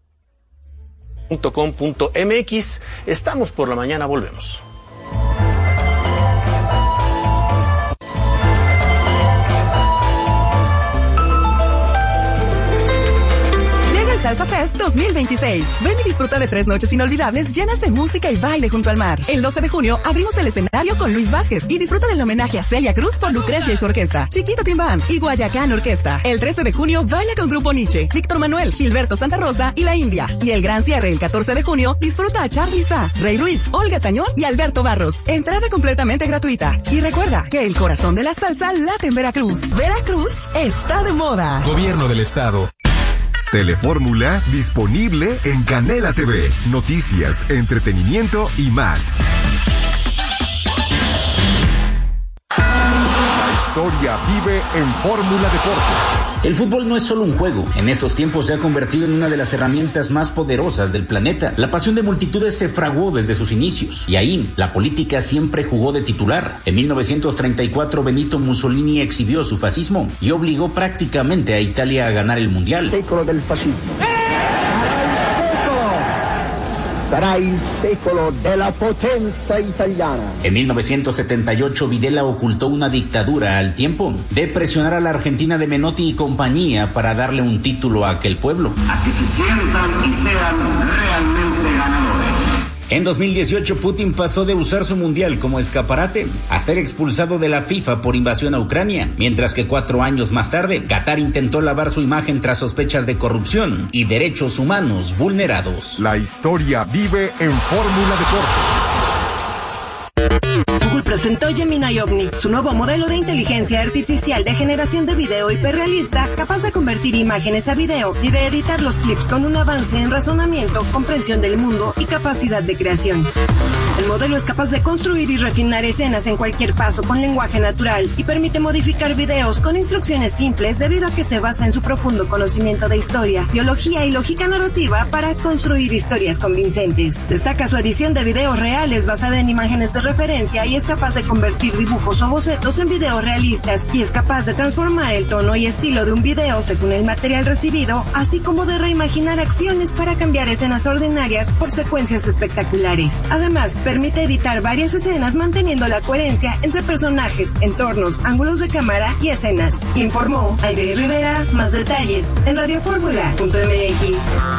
.com.mx. Estamos por la mañana, volvemos. Salsa Fest 2026. Ven y disfruta de 3 noches inolvidables llenas de música y baile junto al mar. El 12 de junio abrimos el escenario con Luis Vázquez y disfruta del homenaje a Celia Cruz por Lucrecia y su orquesta, Chiquito Team Band y Guayacán Orquesta. El 13 de junio baila con Grupo Nietzsche, Víctor Manuel, Gilberto Santa Rosa y La India. Y el gran cierre el 14 de junio disfruta a Charly Sa, Rey Ruiz, Olga Tañón y Alberto Barros. Entrada completamente gratuita. Y recuerda que el corazón de la salsa late en Veracruz. Veracruz está de moda. Gobierno del Estado. Telefórmula disponible en Canela TV. Noticias, entretenimiento y más. La historia vive en Fórmula Deportes. El fútbol no es solo un juego. En estos tiempos se ha convertido en una de las herramientas más poderosas del planeta. La pasión de multitudes se fraguó desde sus inicios. Y ahí, la política siempre jugó de titular. En 1934, Benito Mussolini exhibió su fascismo y obligó prácticamente a Italia a ganar el Mundial. Secolo del fascismo. sarà il secolo della potenza italiana. En 1978, Videla ocultó una dictadura al tiempo de presionar a la Argentina de Menotti y compañía para darle un título a aquel pueblo. A que se sientan y sean realmente ganadores. En 2018, Putin pasó de usar su mundial como escaparate a ser expulsado de la FIFA por invasión a Ucrania, mientras que 4 años más tarde, Qatar intentó lavar su imagen tras sospechas de corrupción y derechos humanos vulnerados. La historia vive en Fórmula Deportes. Google presentó Gemini Omni, su nuevo modelo de inteligencia artificial de generación de video hiperrealista, capaz de convertir imágenes a video y de editar los clips con un avance en razonamiento, comprensión del mundo y capacidad de creación. El modelo es capaz de construir y refinar escenas en cualquier paso con lenguaje natural y permite modificar videos con instrucciones simples debido a que se basa en su profundo conocimiento de historia, biología y lógica narrativa para construir historias convincentes. Destaca su edición de videos reales basada en imágenes de referencia y es capaz de convertir dibujos o bocetos en videos realistas y es capaz de transformar el tono y estilo de un video según el material recibido, así como de reimaginar acciones para cambiar escenas ordinarias por secuencias espectaculares. Además, permite editar varias escenas manteniendo la coherencia entre personajes, entornos, ángulos de cámara y escenas. Informó Aide Rivera. Más detalles en radioformula.mx.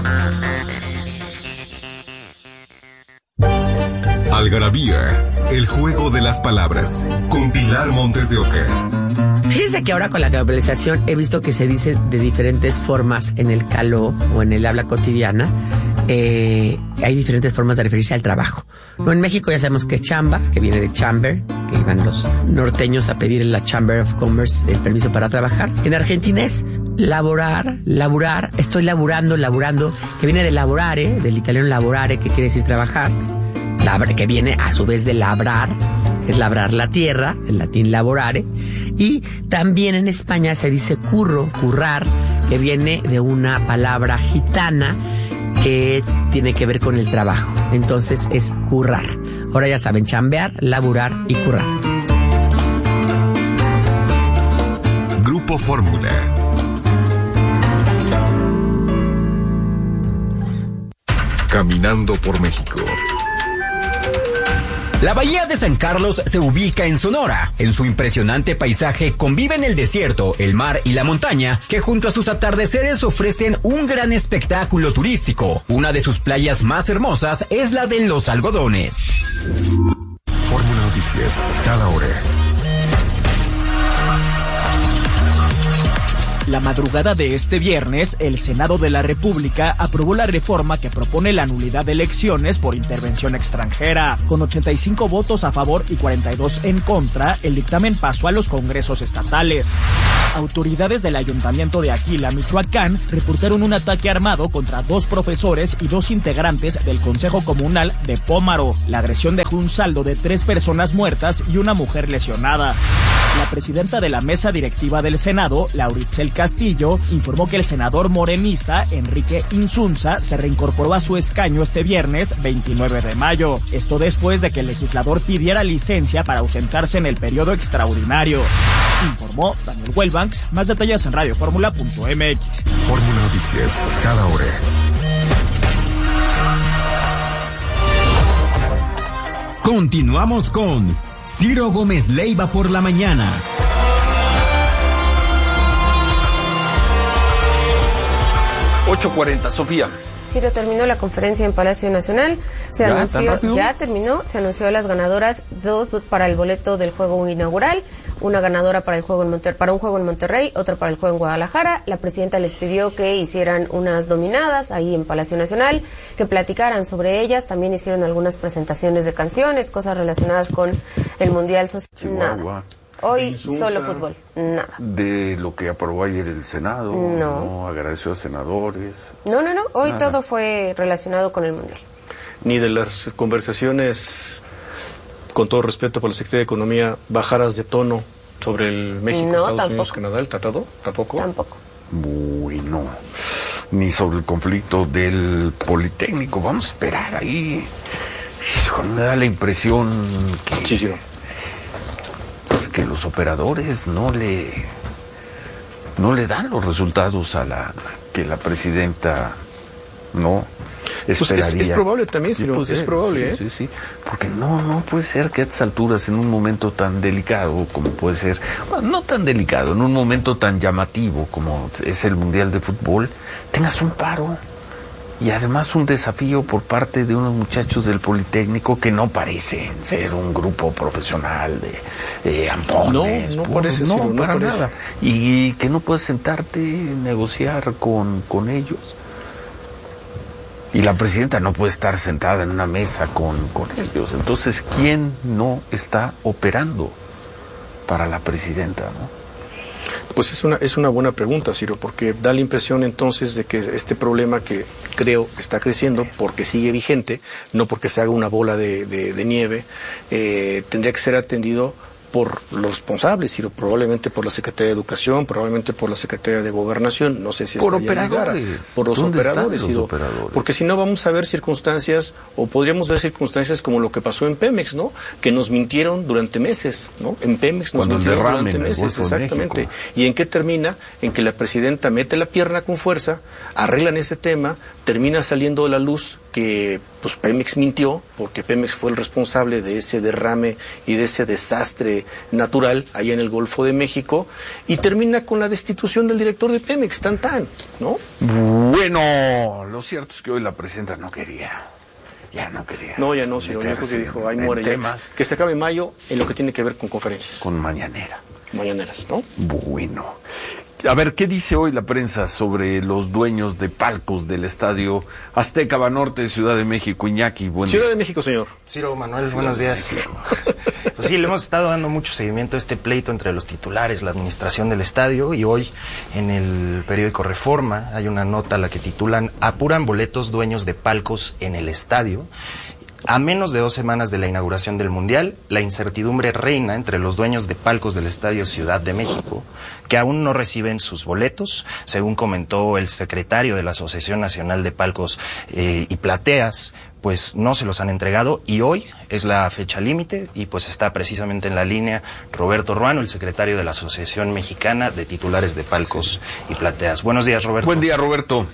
Algarabía, el juego de las palabras, con Pilar Montes de Oca. Fíjense que ahora con la globalización he visto que se dice de diferentes formas en el caló o en el habla cotidiana. Hay diferentes formas de referirse al trabajo. No, en México ya sabemos que chamba, que viene de chamber, que iban los norteños a pedir en la Chamber of Commerce el permiso para trabajar. En Argentina es laburar, estoy laburando, que viene de lavorare, del italiano lavorare, que quiere decir trabajar, que viene a su vez de labrar, es labrar la tierra, el latín lavorare. Y también en España se dice currar, que viene de una palabra gitana que tiene que ver con el trabajo. Entonces es currar. Ahora ya saben, chambear, laburar y currar. Grupo Fórmula. Caminando por México. La Bahía de San Carlos se ubica en Sonora. En su impresionante paisaje conviven el desierto, el mar y la montaña, que junto a sus atardeceres ofrecen un gran espectáculo turístico. Una de sus playas más hermosas es la de Los Algodones. Fórmula Noticias, cada hora. La madrugada de este viernes, el Senado de la República aprobó la reforma que propone la nulidad de elecciones por intervención extranjera. Con 85 votos a favor y 42 en contra, el dictamen pasó a los congresos estatales. Autoridades del Ayuntamiento de Aquila, Michoacán, reportaron un ataque armado contra 2 profesores y 2 integrantes del Consejo Comunal de Pómaro. La agresión dejó un saldo de 3 personas muertas y una mujer lesionada. La presidenta de la mesa directiva del Senado, Lauritzel Castillo, informó que el senador morenista Enrique Insunza se reincorporó a su escaño este viernes 29 de mayo. Esto después de que el legislador pidiera licencia para ausentarse en el periodo extraordinario. Informó Daniel Huelbanks. Más detalles en radioformula.mx. Fórmula Noticias, cada hora. Continuamos con Ciro Gómez Leiva por la mañana. 8:40, Sofía. Ciro, terminó la conferencia en Palacio Nacional, se anunció a las ganadoras 2 para el boleto del juego inaugural, una ganadora para un juego en Monterrey, otra para el juego en Guadalajara. La presidenta les pidió que hicieran unas dominadas ahí en Palacio Nacional, que platicaran sobre ellas, también hicieron algunas presentaciones de canciones, cosas relacionadas con el Mundial Social. Nada. Hoy solo fútbol, nada. De lo que aprobó ayer el Senado, no agradeció a senadores. No, hoy nada. Todo fue relacionado con el Mundial. Ni de las conversaciones, con todo respeto por la Secretaría de Economía, bajadas de tono sobre el México, Estados Unidos, Canadá, el tratado, ¿tampoco? Tampoco. Uy, no. Ni sobre el conflicto del Politécnico, vamos a esperar ahí. Hijo, me da la impresión que... Sí. Pues que los operadores no le dan los resultados que la presidenta no. esperaría. Pues es probable también, sí, es probable. Sí. Porque no puede ser que a estas alturas, en un momento tan delicado como puede ser, bueno, no tan delicado, en un momento tan llamativo como es el Mundial de Fútbol, tengas un paro. Y además un desafío por parte de unos muchachos del Politécnico que no parecen ser un grupo profesional de ampones. No parece, no para nada. Y que no puedes sentarte y negociar con ellos. Y la presidenta no puede estar sentada en una mesa con ellos. Entonces, ¿quién no está operando para la presidenta, no? Pues es una buena pregunta, Ciro, porque da la impresión entonces de que este problema, que creo está creciendo porque sigue vigente, no porque se haga una bola de nieve, tendría que ser atendido por los responsables, Ciro, probablemente por la Secretaría de Educación, probablemente por la Secretaría de Gobernación, no sé si por hasta allá llegara, por los operadores, Ciro, porque si no vamos a ver circunstancias, o podríamos ver circunstancias como lo que pasó en Pemex, ¿no? Que nos mintieron durante meses, ¿no? En Pemex nos mintieron durante meses, exactamente. ¿Y en qué termina? En que la presidenta mete la pierna con fuerza, arreglan ese tema, termina saliendo a la luz que pues Pemex mintió, porque Pemex fue el responsable de ese derrame y de ese desastre natural allá en el Golfo de México, y termina con la destitución del director de Pemex, ¿no? Bueno, lo cierto es que hoy la presidenta no quería. Ya no quería. No, ya no, sí, lo único que dijo, ahí muere ya. Que se acabe mayo en lo que tiene que ver con conferencias. Con mañaneras, ¿no? Bueno. A ver, ¿qué dice hoy la prensa sobre los dueños de palcos del Estadio Azteca Banorte, Ciudad de México? Iñaki, Ciudad de México, señor. Ciro, Manuel, buenos días. Pues sí, le hemos estado dando mucho seguimiento a este pleito entre los titulares, la administración del estadio, y hoy en el periódico Reforma hay una nota a la que titulan "Apuran boletos dueños de palcos en el estadio". A menos de 2 semanas de la inauguración del Mundial, la incertidumbre reina entre los dueños de palcos del Estadio Ciudad de México, que aún no reciben sus boletos, según comentó el secretario de la Asociación Nacional de Palcos y Plateas, pues no se los han entregado, y hoy es la fecha límite, y pues está precisamente en la línea Roberto Ruano, el secretario de la Asociación Mexicana de Titulares de Palcos y Plateas. Buenos días, Roberto. Buen día, Roberto.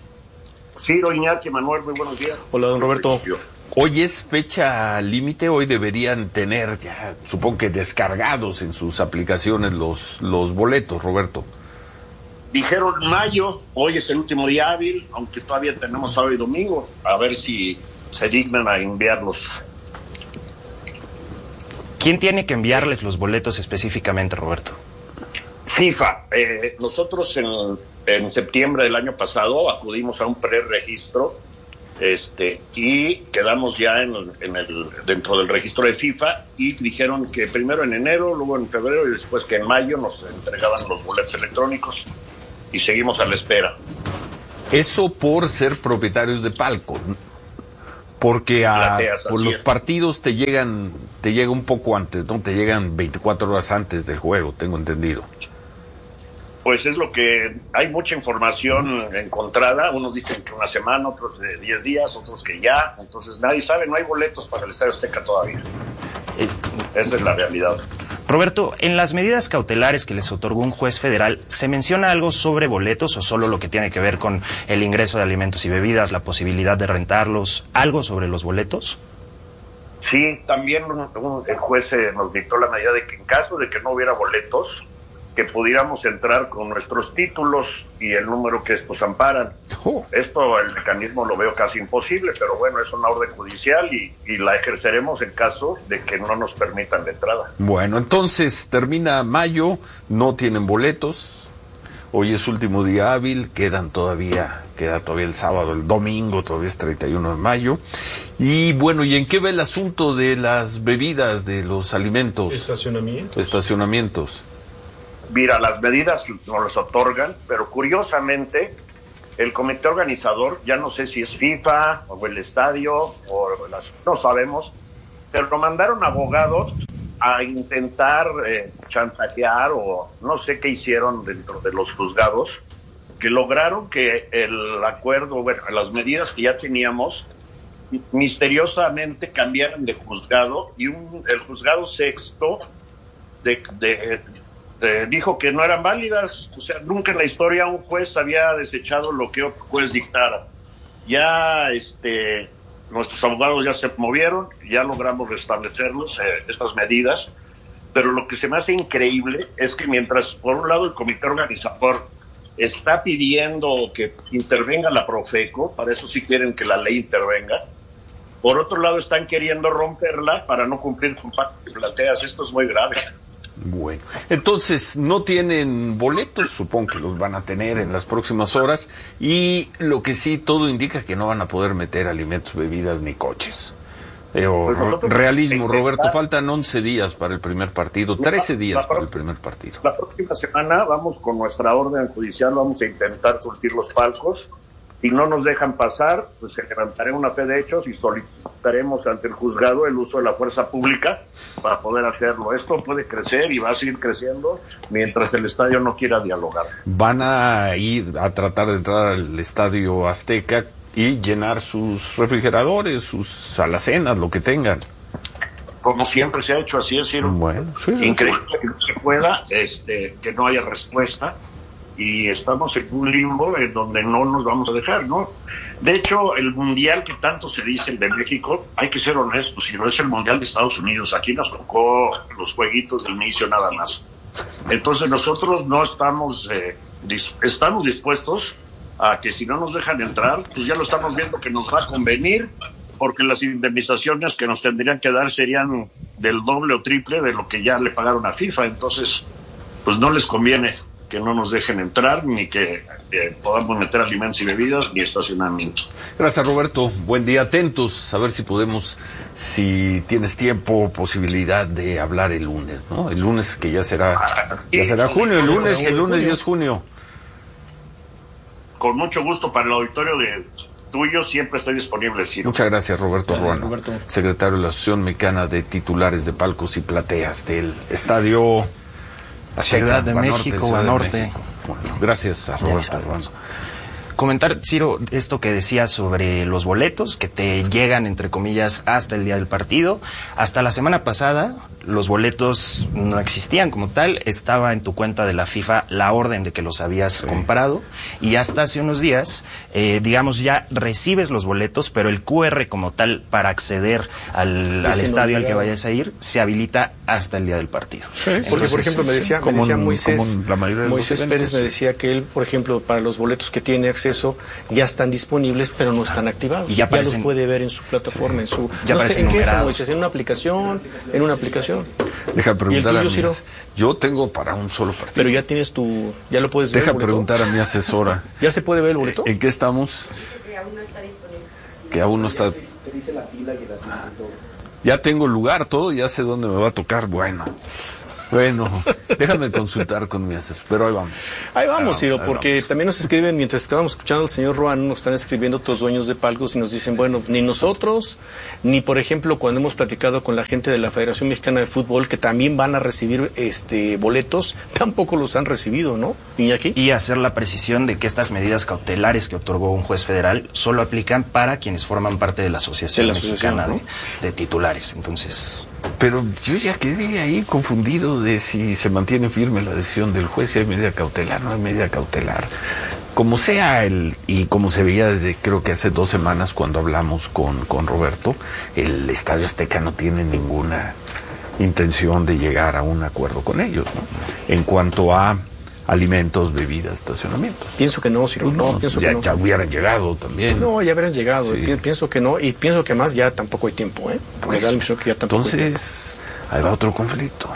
Ciro, Iñaki, Manuel, muy buenos días. Hola, don Roberto. Hoy es fecha límite, hoy deberían tener ya, supongo que descargados en sus aplicaciones los boletos, Roberto. Dijeron mayo, hoy es el último día hábil, aunque todavía tenemos sábado y domingo, a ver si se dignan a enviarlos. ¿Quién tiene que enviarles los boletos específicamente, Roberto? FIFA. Nosotros en septiembre del año pasado acudimos a un preregistro y quedamos ya dentro del registro de FIFA, y dijeron que primero en enero, luego en febrero y después que en mayo nos entregaban los boletos electrónicos, y seguimos a la espera. Eso por ser propietarios de palco, porque por los partidos te llega un poco antes, ¿no? Te llegan 24 horas antes del juego, tengo entendido. Pues es lo que hay mucha información encontrada, unos dicen que una semana, otros de 10 días, otros que ya, entonces nadie sabe, no hay boletos para el Estadio Azteca todavía. Esa es la realidad. Roberto, en las medidas cautelares que les otorgó un juez federal, ¿se menciona algo sobre boletos o solo lo que tiene que ver con el ingreso de alimentos y bebidas, la posibilidad de rentarlos, algo sobre los boletos? Sí, también el juez nos dictó la medida de que en caso de que no hubiera boletos, que pudiéramos entrar con nuestros títulos y el número que estos amparan. Esto, el mecanismo lo veo casi imposible, pero bueno, es una orden judicial y la ejerceremos en caso de que no nos permitan la entrada. Bueno, entonces termina mayo, no tienen boletos, hoy es último día hábil, queda todavía el sábado, el domingo, todavía es 31 de mayo. Y bueno, ¿y en qué va el asunto de las bebidas, de los alimentos? Estacionamientos. Mira, las medidas nos las otorgan, pero curiosamente el comité organizador, ya no sé si es FIFA o el estadio, no sabemos, pero mandaron abogados a intentar chantajear, o no sé qué hicieron dentro de los juzgados, que lograron que el acuerdo, las medidas que ya teníamos, misteriosamente cambiaran de juzgado, y el juzgado sexto dijo que no eran válidas. O sea, nunca en la historia un juez había desechado lo que otro juez dictara. Ya nuestros abogados ya se movieron, ya logramos restablecernos estas medidas, pero lo que se me hace increíble es que mientras por un lado el comité organizador está pidiendo que intervenga la Profeco, para eso sí quieren que la ley intervenga, por otro lado están queriendo romperla para no cumplir con pactos y plateas. Esto es muy grave. Bueno, entonces no tienen boletos, supongo que los van a tener en las próximas horas, y lo que sí, todo indica que no van a poder meter alimentos, bebidas ni coches. Realismo, Roberto, faltan 11 días para el primer partido, 13 días para el primer partido. La próxima semana vamos con nuestra orden judicial, vamos a intentar surtir los palcos. Si no nos dejan pasar, pues se levantará una fe de hechos y solicitaremos ante el juzgado el uso de la fuerza pública para poder hacerlo. Esto puede crecer y va a seguir creciendo mientras el estadio no quiera dialogar. Van a ir a tratar de entrar al Estadio Azteca y llenar sus refrigeradores, sus alacenas, lo que tengan. Como siempre se ha hecho, así es, Ciro. Bueno, sí, increíble que no se pueda, que no haya respuesta. Y estamos en un limbo en donde no nos vamos a dejar, ¿no? De hecho, el mundial que tanto se dice, el de México, hay que ser honestos, si no es el mundial de Estados Unidos. Aquí nos tocó los jueguitos del inicio nada más. Entonces nosotros no estamos dispuestos a que si no nos dejan entrar, pues ya lo estamos viendo que nos va a convenir, porque las indemnizaciones que nos tendrían que dar serían del doble o triple de lo que ya le pagaron a FIFA. Entonces, pues no les conviene que no nos dejen entrar, ni que podamos meter alimentos y bebidas, ni estacionamiento. Gracias, Roberto. Buen día, atentos, a ver si podemos, si tienes tiempo, posibilidad de hablar el lunes, ¿no? El lunes que ya será junio, el lunes ya es junio. Con mucho gusto para el auditorio tuyo, siempre estoy disponible, Ciro. Muchas gracias, Roberto Ruano, secretario de la Asociación Mexicana de Titulares de Palcos y Plateas del Estadio Ciudad de México, Banorte. Bueno, gracias a Roberto Ruano. Comentar, Ciro, esto que decías sobre los boletos que te llegan, entre comillas, hasta el día del partido. Hasta la semana pasada, los boletos no existían como tal. Estaba en tu cuenta de la FIFA la orden de que los habías comprado. Y hasta hace unos días, digamos, ya recibes los boletos, pero el QR como tal para acceder al estadio al que vayas a ir se habilita hasta el día del partido. Sí, porque, por ejemplo, me decía Moisés Pérez, me decía que él, por ejemplo, para los boletos que tiene acceso, ya están disponibles, pero no están activados. Y ya los puede ver en su plataforma, en su... Ya aparecen numerados. ¿En una aplicación? En una aplicación. Deja preguntar a tuyo, Ciro? Yo tengo para un solo partido. Pero ya tienes ya lo puedes ver. Deja preguntar a mi asesora. ¿Ya se puede ver el boleto? ¿En qué estamos? Que aún no está disponible. Que aún no está... Te dice la fila y el asiento. Ya tengo el lugar, todo, ya sé dónde me va a tocar. Bueno, déjame consultar con mi asesor, pero ahí vamos. Ahí vamos, Ciro, porque también nos escriben, mientras estábamos escuchando al señor Ruano, nos están escribiendo otros dueños de palcos y nos dicen, bueno, ni nosotros, ni por ejemplo cuando hemos platicado con la gente de la Federación Mexicana de Fútbol, que también van a recibir boletos, tampoco los han recibido, ¿no, Iñaki? Y hacer la precisión de que estas medidas cautelares que otorgó un juez federal solo aplican para quienes forman parte de la Asociación Mexicana, ¿no?, de Titulares. Entonces... Pero yo ya quedé ahí confundido de si se mantiene firme la decisión del juez, si hay medida cautelar, no hay medida cautelar. Como sea, y como se veía desde creo que hace 2 semanas cuando hablamos con Roberto, el Estadio Azteca no tiene ninguna intención de llegar a un acuerdo con ellos, ¿no?, en cuanto a alimentos, bebidas, estacionamientos. Pienso que no, Ciro, pienso que no. Ya hubieran llegado también. No, ya habrían llegado, sí. Pienso que no, y pienso que más ya tampoco hay tiempo, ¿eh? Pues, que ya tampoco entonces, ahí va otro conflicto.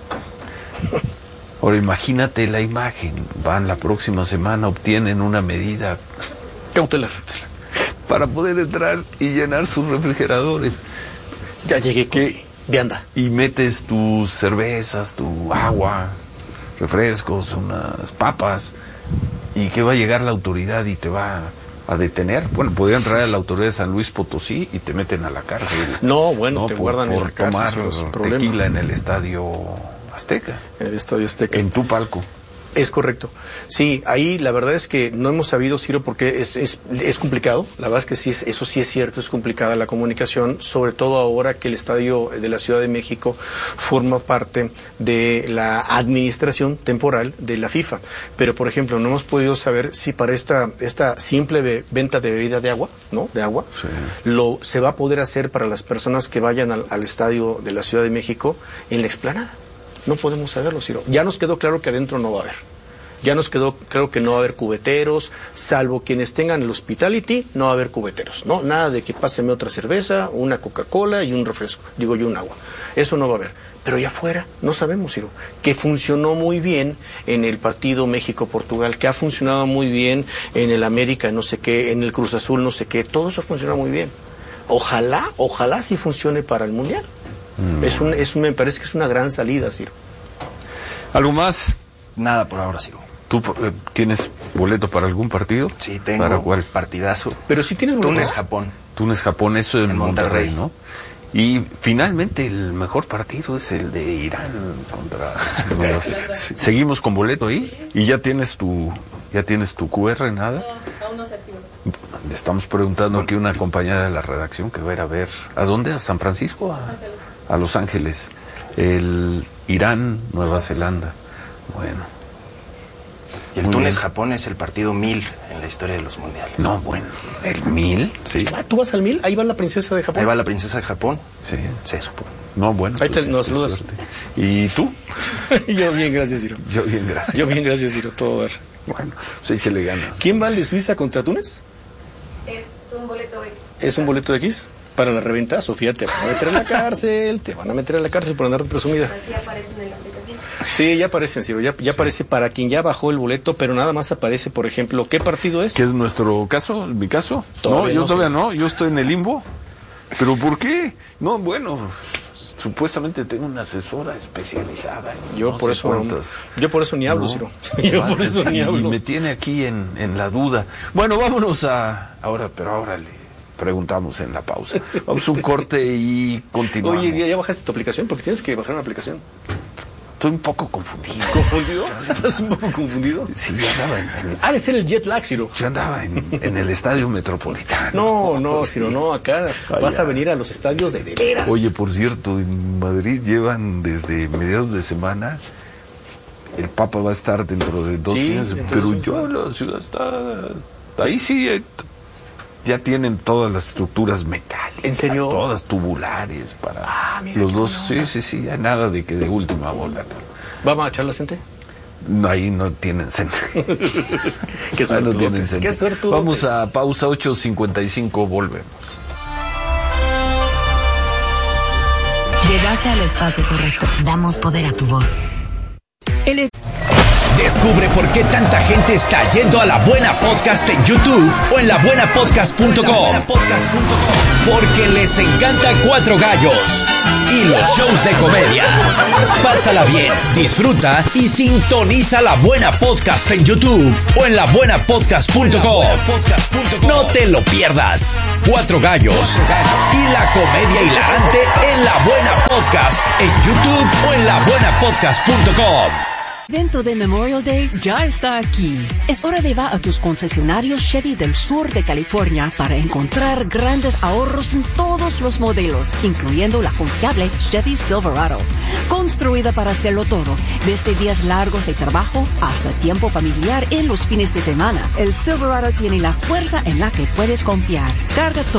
Ahora imagínate la imagen, van la próxima semana, obtienen una medida cautelar para poder entrar y llenar sus refrigeradores. Ya llegué con vianda. Y metes tus cervezas, tu agua, refrescos, unas papas, y que va a llegar la autoridad y te va a detener. Bueno, podrían traer a la autoridad de San Luis Potosí y te meten a la cárcel. No, bueno, te guardan en la cárcel. Por tomar tequila en el Estadio Azteca. En el Estadio Azteca. En tu palco. Es correcto. Sí, ahí la verdad es que no hemos sabido, Ciro, porque es complicado. La verdad es que sí, eso sí es cierto, es complicada la comunicación, sobre todo ahora que el estadio de la Ciudad de México forma parte de la administración temporal de la FIFA. Pero, por ejemplo, no hemos podido saber si para esta simple venta de bebida de agua, ¿no? De agua, sí, se va a poder hacer para las personas que vayan al estadio de la Ciudad de México en la explanada. No podemos saberlo, Ciro. Ya nos quedó claro que adentro no va a haber. Ya nos quedó claro que no va a haber cubeteros, salvo quienes tengan el hospitality, no va a haber cubeteros, ¿no? Nada de que páseme otra cerveza, una Coca-Cola y un refresco, y un agua. Eso no va a haber. Pero allá afuera no sabemos, Ciro, que funcionó muy bien en el partido México-Portugal, que ha funcionado muy bien en el América, no sé qué, en el Cruz Azul, no sé qué, todo eso ha funcionado muy bien. Ojalá sí funcione para el Mundial. Me parece que es una gran salida, Ciro. ¿Algo más? Nada por ahora, Ciro. ¿Tú tienes boleto para algún partido? Sí, tengo. ¿Para cuál? Partidazo. Pero sí tienes boleto. Túnez-Japón. Túnez-Japón, eso en Monterrey, ¿no? Y finalmente el mejor partido es el de Irán contra... Seguimos con boleto ahí y ya tienes tu QR, nada. No, aún no se activa. Le estamos preguntando aquí a una compañera de la redacción que va a ir a ver. ¿A dónde? ¿A San Francisco? A Los Ángeles. El Irán, Nueva Zelanda. Bueno. Y el Túnez-Japón es el partido 1000 en la historia de los mundiales. No, bueno, ¿el 1000? Sí. ¿Tú vas al 1000? Ahí va la princesa de Japón. Ahí va la princesa de Japón. Sí. Se supone. No, bueno. Ahí nos saludas. Suerte. ¿Y tú? Yo bien, gracias, Ciro. Yo bien, gracias, Ciro. Todo dar. Bueno, pues échale ganas. ¿Quién va al de Suiza contra Túnez? Es un boleto X. ¿Es un boleto X? Para la reventa, Sofía, te van a meter a la cárcel, por andar de presumida. Así aparece en la aplicación. Sí, ya aparecen, Ciro, ya aparece para quien ya bajó el boleto, pero nada más aparece, por ejemplo, ¿qué partido es? ¿Qué es nuestro caso? ¿Mi caso? Todavía yo todavía no, yo estoy en el limbo. ¿Pero por qué? No, bueno, supuestamente tengo una asesora especializada. Yo por eso ni hablo, no, Ciro. Yo por eso ni hablo. Y me tiene aquí en la duda. Bueno, vámonos ahora le preguntamos en la pausa. Vamos a un corte y continuamos. Oye, ¿ya bajaste tu aplicación? Porque tienes que bajar una aplicación. Estoy un poco confundido. ¿Confundido? ¿Estás un poco confundido? Sí, yo andaba Ha de ser el jet lag, Ciro. Yo andaba en el estadio Metropolitano. No, Ciro, no, acá vas a venir a los estadios de veras. Oye, por cierto, en Madrid llevan desde mediados de semana. El Papa va a estar dentro de 2 días, pero la ciudad está... Ahí sí... Ya tienen todas las estructuras metálicas. ¿En serio? Todas tubulares para los dos. Sí, ya nada de que de última bola. ¿Vamos a echar la gente? No, ahí no tienen gente. Qué suerte. Qué suerte. Vamos a pausa 8:55, volvemos. Llegaste al espacio correcto. Damos poder a tu voz. Descubre por qué tanta gente está yendo a La Buena Podcast en YouTube o en labuenapodcast.com. Porque les encanta Cuatro Gallos y los shows de comedia. Pásala bien, disfruta y sintoniza La Buena Podcast en YouTube o en labuenapodcast.com. No te lo pierdas. Cuatro Gallos y la comedia hilarante en La Buena Podcast en YouTube o en labuenapodcast.com. El evento de Memorial Day ya está aquí. Es hora de ir a tus concesionarios Chevy del sur de California para encontrar grandes ahorros en todos los modelos, incluyendo la confiable Chevy Silverado. Construida para hacerlo todo, desde días largos de trabajo hasta tiempo familiar en los fines de semana. El Silverado tiene la fuerza en la que puedes confiar. Carga todo